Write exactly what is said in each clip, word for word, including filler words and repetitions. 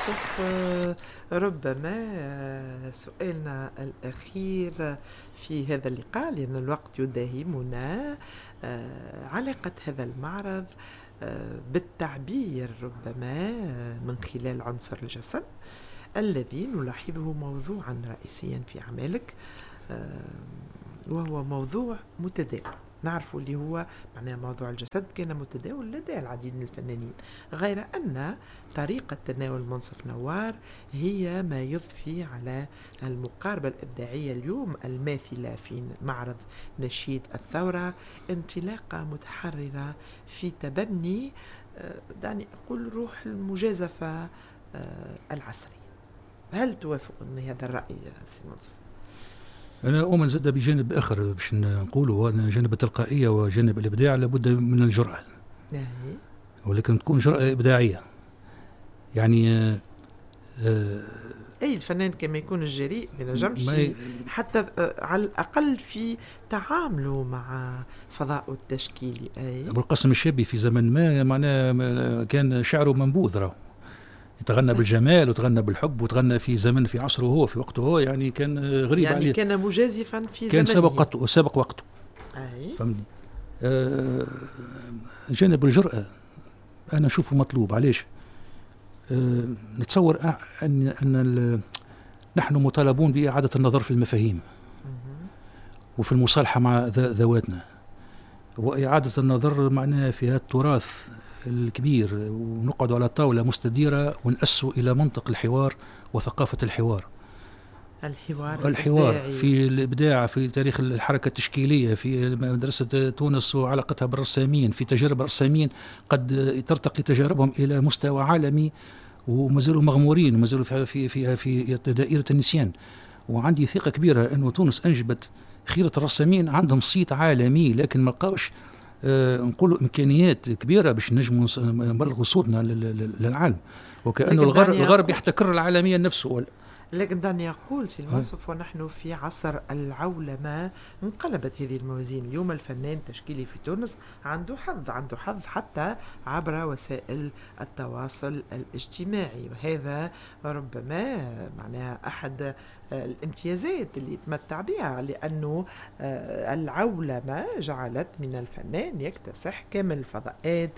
منصف، آه، ربما آه، سؤالنا الأخير في هذا اللقاء لأن الوقت يداهمنا، آه، علاقة هذا المعرض آه، بالتعبير ربما آه، من خلال عنصر الجسد الذي نلاحظه موضوعا رئيسيا في أعمالك، آه، وهو موضوع متداول. نعرف اللي هو معناه موضوع الجسد كان متداول لدى العديد من الفنانين، غير أن طريقة تناول منصف نوار هي ما يضفي على المقاربة الإبداعية اليوم الماثلة في معرض نشيد الثورة، انطلاقة متحررة في تبني دعني أقول روح المجازفة العصرية. هل توافقني هذا الرأي سي منصف؟ أنا أؤمن زاد بجانب آخر باش نقوله، أن جانب التلقائية وجانب الإبداع لابد من الجرأة، ولكن تكون جرأة إبداعية. يعني آه آه أي الفنان كما يكون الجريء ما ينجمش حتى آه على الأقل في تعامله مع فضاء التشكيلي. أي أبو القاسم الشابي في زمن ما معناه كان شعره منبوذ، راه يتغنى بالجمال وتغنى بالحب وتغنى في زمن في عصره هو في وقته هو، يعني كان غريب يعني عليه، كان مجازفا في كان زمنه، سابق وقته سابق وقته. أي فهمني. آه جانب الجرأة أنا أشوفه مطلوب. علاش؟ آه نتصور أن أن نحن مطالبون بإعادة النظر في المفاهيم وفي المصالحة مع ذواتنا، وإعادة النظر معناها في هذا التراث الكبير، ونقعد على طاولة مستديرة ونأسوا إلى منطق الحوار وثقافة الحوار. الحوار الحوار الإبداعي. في الإبداع، في تاريخ الحركة التشكيلية، في مدرسة تونس وعلاقتها بالرسامين، في تجارب الرسامين قد ترتقي تجاربهم إلى مستوى عالمي وما زالوا مغمورين وما زالوا في في في دائرة النسيان. وعندي ثقة كبيرة أنه تونس أنجبت خيرة الرسامين عندهم صيت عالمي، لكن ما لقاوش آه نقولوا إمكانيات كبيرة باش نجموا نبلغوا صوتنا للعالم، وكأنه الغرب, الغرب يحتكر العالمية نفسه. لكن دعني أقول سي المنصف، ونحن في عصر العولمة انقلبت هذه الموازين. اليوم الفنان التشكيلي في تونس عنده حظ عنده حظ حتى عبر وسائل التواصل الاجتماعي، وهذا ربما معناها أحد الامتيازات اللي يتمتع بها، لأنه العولمة جعلت من الفنان يكتسح كامل الفضاءات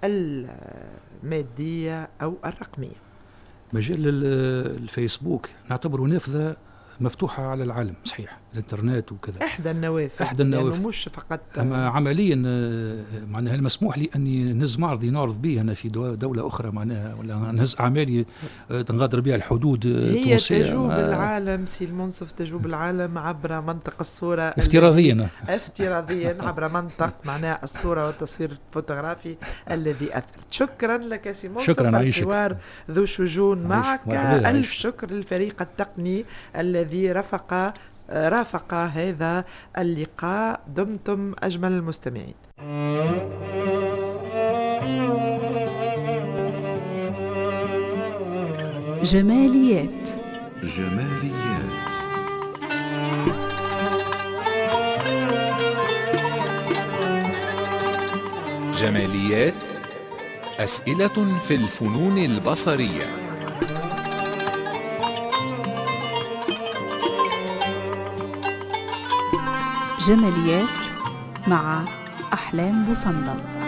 المادية أو الرقمية. مجال الفيسبوك نعتبره نافذة مفتوحة على العالم، صحيح الانترنت وكذا، إحدى النوافذ، إحدى النوافذ مش فقط. أما عمليا معناها هل مسموح لي أني نهز معرضي نعرض به أنا في دولة أخرى معناها، ولا نهز أعمالي تنغادر بها الحدود هي تجوب العالم سي المنصف، تجوب العالم عبر منطق الصورة افتراضيا افتراضيا عبر منطق معناها الصورة والتصوير الفوتوغرافي الذي أثر. شكرا لك سي منصف، شكرا. الحوار ذو شجون معك. ألف شكر للفريق التقني الذي رفق رافق هذا اللقاء. دمتم أجمل المستمعين. جماليات جماليات جماليات أسئلة في الفنون البصرية. جماليات مع أحلام بوصندل.